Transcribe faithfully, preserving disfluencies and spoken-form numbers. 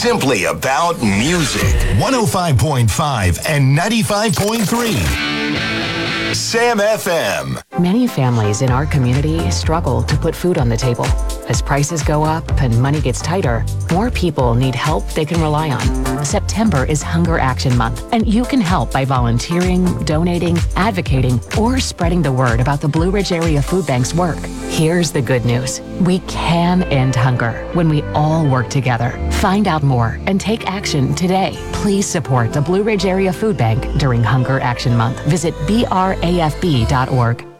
simply about music. one oh five point five and ninety-five point three. Sam F M. Many families in our community struggle to put food on the table. As prices go up and money gets tighter, more people need help they can rely on. September is Hunger Action Month, and you can help by volunteering, donating, advocating, or spreading the word about the Blue Ridge Area Food Bank's work. Here's the good news. We can end hunger when we all work together. Find out more and take action today. Please support the Blue Ridge Area Food Bank during Hunger Action Month. Visit B R A F B dot org.